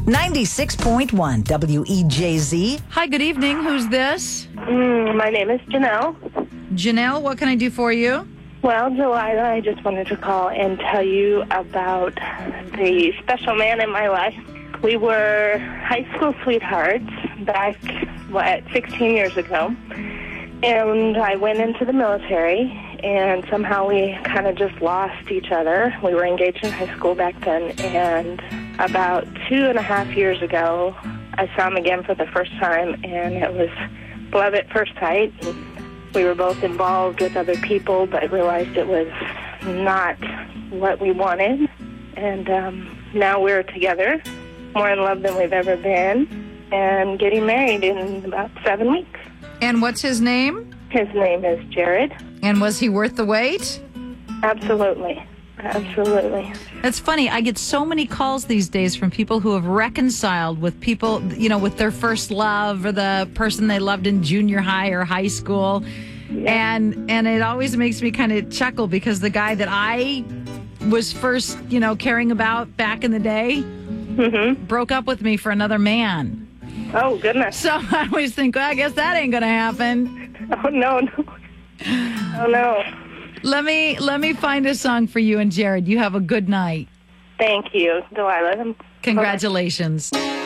96.1 WEJZ. Hi, good evening. Who's this? My name is Janelle. Janelle, what can I do for you? Well, Delilah, I just wanted to call and tell you about the special man in my life. We were high school sweethearts back, 16 years ago. And I went into the military, and somehow we kind of just lost each other. We were engaged in high school back then, and about 2.5 years ago, I saw him again for the first time, and it was love at first sight. We were both involved with other people, but realized it was not what we wanted. And now we're together, more in love than we've ever been, and getting married in about 7 weeks. And what's his name? His name is Jared. And was he worth the wait? Absolutely. Absolutely. That's funny. I get so many calls these days from people who have reconciled with people, with their first love or the person they loved in junior high or high school. Yeah. And it always makes me kind of chuckle because the guy that I was first, caring about back in the day broke up with me for another man. Oh, goodness. So I always think, well, I guess that ain't going to happen. Oh, no. Oh, no. Let me find a song for you and Jared. You have a good night. Thank you, Delilah. Congratulations. Bye-bye.